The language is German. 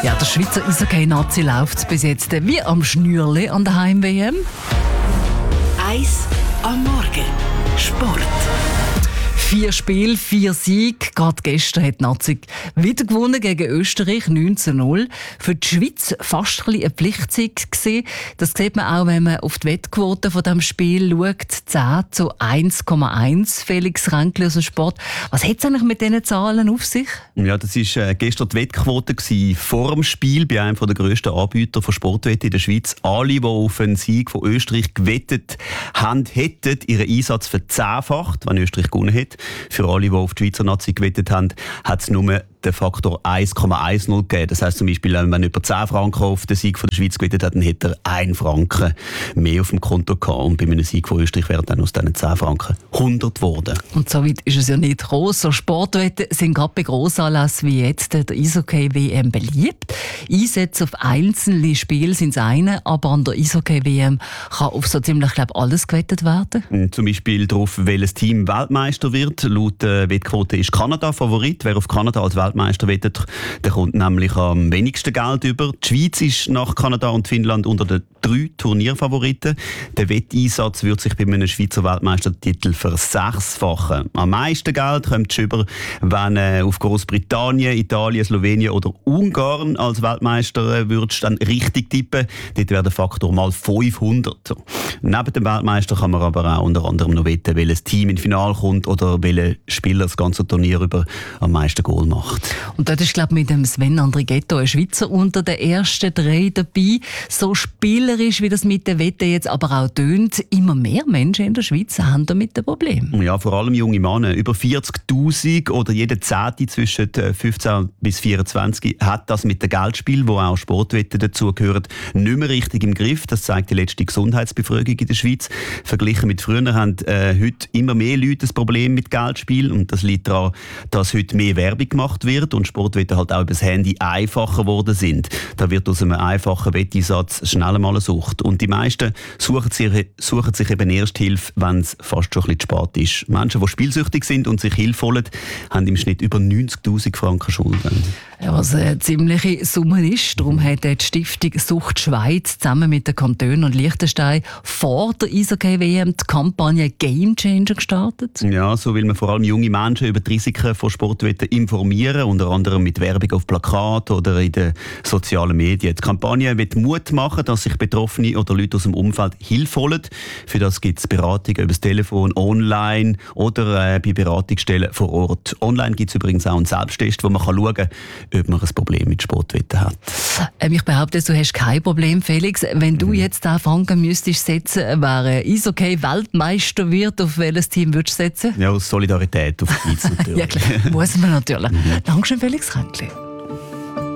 Ja, der Schweizer Eishockey-Nazi läuft bis jetzt wie am Schnürli an der Heim-WM. Eis am Morgen. Sport. 4 Spiele, 4 Siege. Gerade gestern hat die Nazi wieder gewonnen gegen Österreich 19:0. Für die Schweiz fast ein Pflichtsieg gewesen. Das sieht man auch, wenn man auf die Wettquote von diesem Spiel schaut. 10:1,1. Felix Ränkli aus dem Sport. Was hat es eigentlich mit diesen Zahlen auf sich? Ja, das war gestern die Wettquote vor dem Spiel bei einem der grössten Anbieter von Sportwetten in der Schweiz. Alle, die auf einen Sieg von Österreich gewettet haben, hätten ihren Einsatz verzehnfacht, wenn Österreich gewonnen hätte. Für alle, die auf die Schweizer Nazi gewettet haben, hat es nur den Faktor 1,10 gegeben. Das heisst zum Beispiel, wenn über 10 Franken auf den Sieg von der Schweiz gewettet hat, dann hätte er 1 Franken mehr auf dem Konto gehabt. Und bei einem Sieg von Österreich wären dann aus diesen 10 Franken 100 geworden. Und so weit ist es ja nicht gross. So Sportwetten sind gerade bei Grossanlässen wie jetzt der Eishockey-WM beliebt. Einsätze auf einzelne Spiele sind das eine, aber an der Eishockey-WM kann auf so ziemlich alles gewettet werden. Zum Beispiel darauf, welches Team Weltmeister wird. Laut Wettquote ist Kanada Favorit. Wer auf Kanada als Weltmeister wettet, der kommt nämlich am wenigsten Geld über. Die Schweiz ist nach Kanada und Finnland unter den 3 Turnierfavoriten. Der Wetteinsatz würde sich bei einem Schweizer Weltmeistertitel versechsfachen. Am meisten Geld kommt es über, wenn auf Großbritannien, Italien, Slowenien oder Ungarn als Weltmeister würdest dann richtig tippen. Dort wäre der Faktor mal 500. Neben dem Weltmeister kann man aber auch unter anderem noch wetten, welches Team ins Finale kommt oder welcher Spieler das ganze Turnier über am meisten Goal macht. Und dort ist, glaube ich, mit dem Sven Andrighetto ein Schweizer unter den ersten 3 dabei. So spielerisch, wie das mit den Wetten jetzt aber auch tönt, immer mehr Menschen in der Schweiz haben damit ein Problem. Ja, vor allem junge Männer. Über 40'000 oder jeder 10. zwischen 15 bis 24 hat das mit dem Geldspiel, wo auch Sportwetten dazugehören, nicht mehr richtig im Griff. Das zeigt die letzte Gesundheitsbefragung in der Schweiz. Verglichen mit früher haben heute immer mehr Leute ein Problem mit Geldspiel. Und das liegt daran, dass heute mehr Werbung gemacht wird und Sportwetten halt auch über das Handy einfacher geworden sind. Da wird aus einem einfachen Wetteinsatz schnell mal eine Sucht. Und die meisten suchen sich eben Ersthilfe, wenn es fast schon ein bisschen zu spät ist. Menschen, die spielsüchtig sind und sich Hilfe holen, haben im Schnitt über 90'000 Franken Schulden. Ja, was eine ziemliche Summe ist. Darum hat die Stiftung Sucht Schweiz zusammen mit den Kantonen und Liechtenstein vor der Eishockey-WM die Kampagne Game Changer gestartet. Ja, so will man vor allem junge Menschen über die Risiken von Sportwetten informieren, unter anderem mit Werbung auf Plakaten oder in den sozialen Medien. Die Kampagne wird Mut machen, dass sich Betroffene oder Leute aus dem Umfeld Hilfe holen. Für das gibt es Beratungen über das Telefon, online oder bei Beratungsstellen vor Ort. Online gibt es übrigens auch einen Selbsttest, wo man schauen kann, ob man ein Problem mit Sportwetten hat. Ich behaupte, du hast kein Problem, Felix. Wenn du jetzt 10 Franken müsstest setzen, wer Eishockey-Weltmeister wird, auf welches Team würdest du setzen? Ja, aus Solidarität auf die Schweiz natürlich. Ja, klar. Muss man natürlich. Dankeschön, Felix Ränkli.